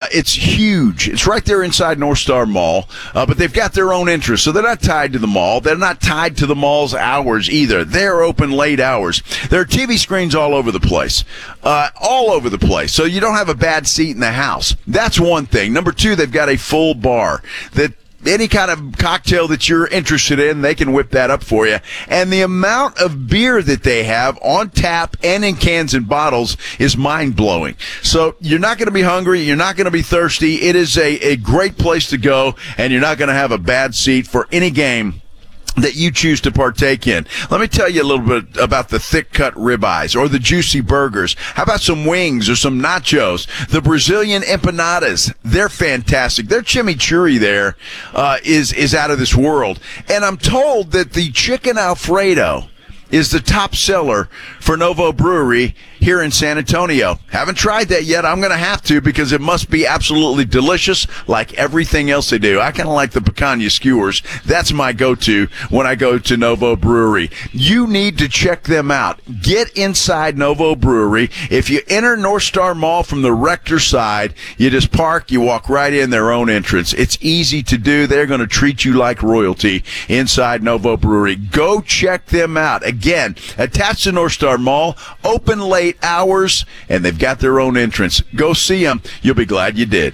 It's huge. It's right there inside North Star Mall, but they've got their own interests, so they're not tied to the mall. They're not tied to the mall's hours either. They're open late hours. There are TV screens all over the place, so you don't have a bad seat in the house. That's one thing. Number two, they've got a full bar that any kind of cocktail that you're interested in, they can whip that up for you. And the amount of beer that they have on tap and in cans and bottles is mind-blowing. So you're not going to be hungry. You're not going to be thirsty. It is a great place to go, and you're not going to have a bad seat for any game that you choose to partake in. Let me tell you a little bit about the thick-cut ribeyes or the juicy burgers. How about some wings or some nachos? The Brazilian empanadas, they're fantastic. Their chimichurri there is out of this world. And I'm told that the chicken Alfredo is the top seller for Novo Brewery here in San Antonio. Haven't tried that yet. I'm going to have to because it must be absolutely delicious like everything else they do. I kind of like the picanha skewers. That's my go-to when I go to Novo Brewery. You need to check them out. Get inside Novo Brewery. If you enter North Star Mall from the Rector side, you just park, you walk right in their own entrance. It's easy to do. They're going to treat you like royalty inside Novo Brewery. Go check them out. Again, attached to North Star Mall, open late hours, and they've got their own entrance. Go see them. You'll be glad you did.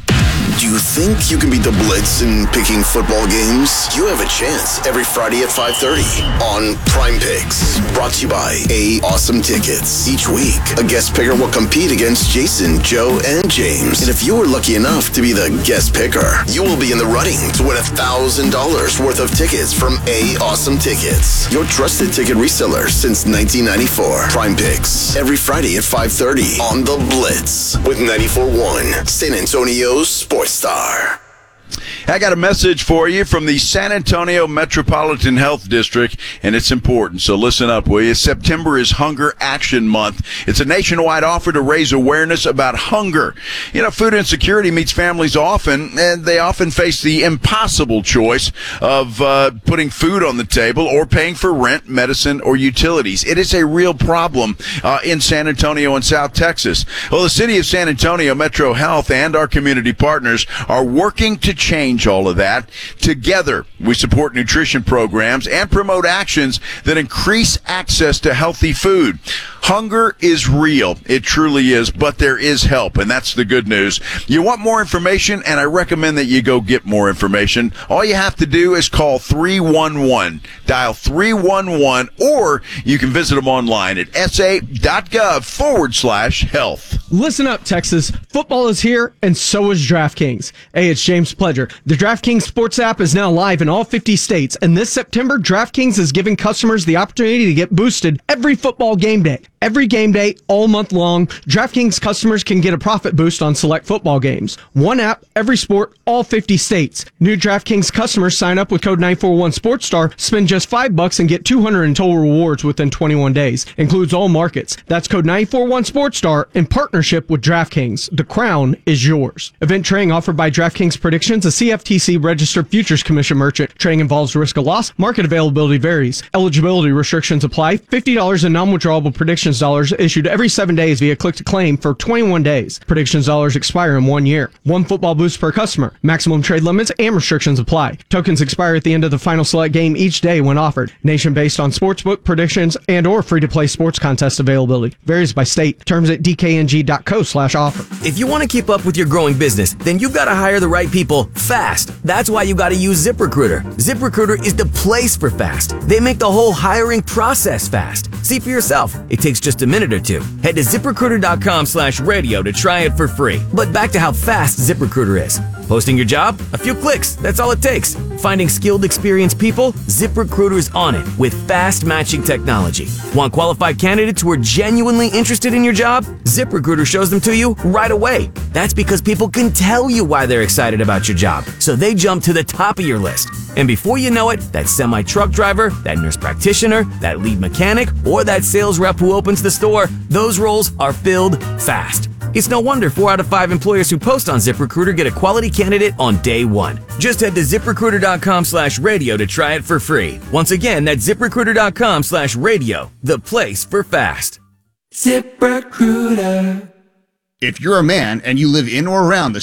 Do you think you can beat the Blitz in picking football games? You have a chance every Friday at 5:30 on Prime Picks, brought to you by Awesome Tickets. Each week, a guest picker will compete against Jason, Joe, and James. And if you were lucky enough to be the guest picker, you will be in the running to win $1,000 worth of tickets from Awesome Tickets, your trusted ticket reseller since 1994. Prime Picks, every Friday at 5:30 on The Blitz with 94.1 San Antonio's Sports Star. I got a message for you from the San Antonio Metropolitan Health District, and it's important, so listen up, will you? September is Hunger Action Month. It's a nationwide offer to raise awareness about hunger. You know, food insecurity meets families often, and they often face the impossible choice of putting food on the table or paying for rent, medicine, or utilities. It is a real problem in San Antonio and South Texas. Well, the City of San Antonio Metro Health and our community partners are working to change all of that. Together, we support nutrition programs and promote actions that increase access to healthy food. Hunger is real. It truly is, but there is help, and that's the good news. You want more information, and I recommend that you go get more information. All you have to do is call 311. Dial 311, or you can visit them online at sa.gov/health. Listen up, Texas. Football is here, and so is DraftKings. Hey, it's James Pledger. The DraftKings Sports app is now live in all 50 states, and this September, DraftKings is giving customers the opportunity to get boosted every football game day. Every game day, all month long, DraftKings customers can get a profit boost on select football games. One app, every sport, all 50 states. New DraftKings customers sign up with code 941SportsStar, spend just $5 and get $200 in total rewards within 21 days. Includes all markets. That's code 941SportsStar in partnership with DraftKings. The crown is yours. Event trading offered by DraftKings Predictions, a CFTC registered futures commission merchant. Trading involves risk of loss. Market availability varies. Eligibility restrictions apply. $50 in non-withdrawable predictions dollars issued every 7 days via click to claim for 21 days. Predictions dollars expire in 1 year. One football boost per customer. Maximum trade limits and restrictions apply. Tokens expire at the end of the final select game each day when offered. Nation based on sportsbook predictions and or free-to-play sports contest availability. Varies by state. Terms at dkng.co/offer. If you want to keep up with your growing business, then you've got to hire the right people fast. That's why you got to use ZipRecruiter. ZipRecruiter is the place for fast. They make the whole hiring process fast. See for yourself. It takes just a minute or two. Head to ZipRecruiter.com/radio to try it for free. But back to how fast ZipRecruiter is. Posting your job? A few clicks. That's all it takes. Finding skilled, experienced people? ZipRecruiter's on it with fast matching technology. Want qualified candidates who are genuinely interested in your job? ZipRecruiter shows them to you right away. That's because people can tell you why they're excited about your job, so they jump to the top of your list. And before you know it, that semi-truck driver, that nurse practitioner, that lead mechanic, or that sales rep who opens the store, those roles are filled fast. It's no wonder 4 out of 5 employers who post on ZipRecruiter get a quality candidate on day one. Just head to ZipRecruiter.com/radio to try it for free. Once again, that's ZipRecruiter.com/radio, the place for fast. ZipRecruiter. If you're a man and you live in or around the